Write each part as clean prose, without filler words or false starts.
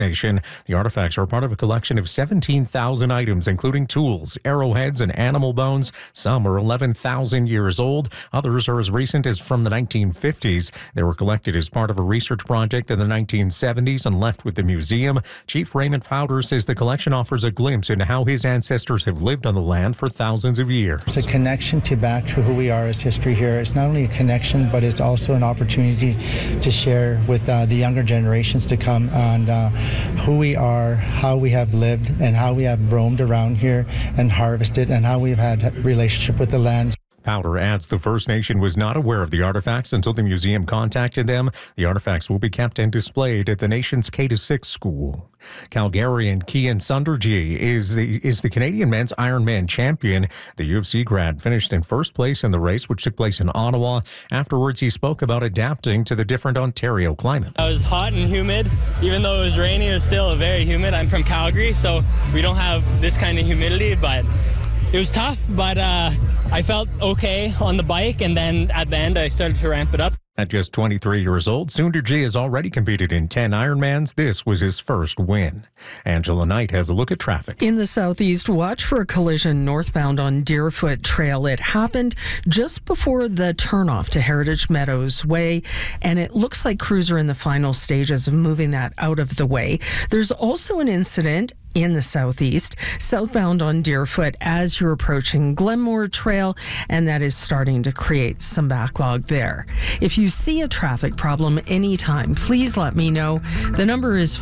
Nation. The artifacts are part of a collection of 17,000 items, including tools, arrowheads, and animal bones. Some are 11,000 years old. Others are as recent as from the 1950s. They were collected as part of a research project in the 1970s and left with the museum. Chief Raymond Powder says the collection offers a glimpse into how his ancestors have lived on the land for thousands of years. It's a connection back to who we are as history here. It's not only a connection, but it's also an opportunity to share with the younger generations to come on who we are, how we have lived, and how we have roamed around here and harvested, and how we've had a relationship with the land. Powder adds the First Nation was not aware of the artifacts until the museum contacted them. The artifacts will be kept and displayed at the nation's K-6 school. Calgarian Kian Sunderji is the Canadian men's Ironman champion. The U of C grad finished in first place in the race, which took place in Ottawa. Afterwards, he spoke about adapting to the different Ontario climate. I was hot and humid. Even though it was rainy, it was still very humid. I'm from Calgary, so we don't have this kind of humidity, but it was tough, but I felt okay on the bike, and then at the end I started to ramp it up. At just 23 years old, Sunderji has already competed in 10 Ironmans. This was his first win. Angela Knight has a look at traffic. In the southeast, watch for a collision northbound on Deerfoot Trail. It happened just before the turnoff to Heritage Meadows Way, and it looks like crews are in the final stages of moving that out of the way. There's also an incident in the southeast, southbound on Deerfoot as you're approaching Glenmore Trail, and that is starting to create some backlog there. If you see a traffic problem anytime, please let me know. The number is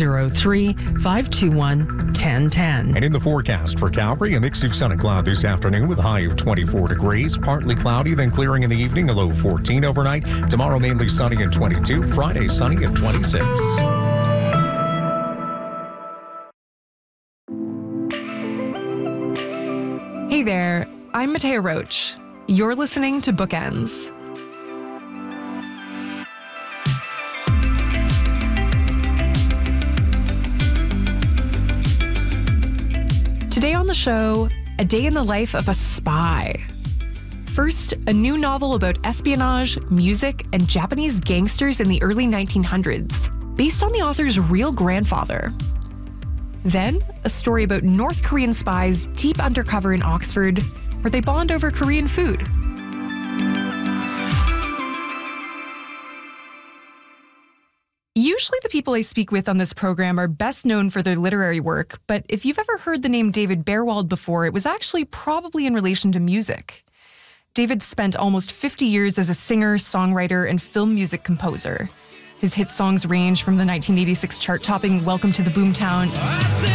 403-521-1010. And in the forecast for Calgary, a mix of sun and cloud this afternoon with a high of 24 degrees, partly cloudy, then clearing in the evening, a low 14 overnight. Tomorrow mainly sunny at 22, Friday sunny at 26. Hey there, I'm Matea Roach. You're listening to Bookends. Today on the show, a day in the life of a spy. First, a new novel about espionage, music, and Japanese gangsters in the early 1900s, based on the author's real grandfather. Then, a story about North Korean spies deep undercover in Oxford, where they bond over Korean food. Usually the people I speak with on this program are best known for their literary work, but if you've ever heard the name David Bearwald before, it was actually probably in relation to music. David spent almost 50 years as a singer, songwriter, and film music composer. His hit songs range from the 1986 chart-topping Welcome to the Boomtown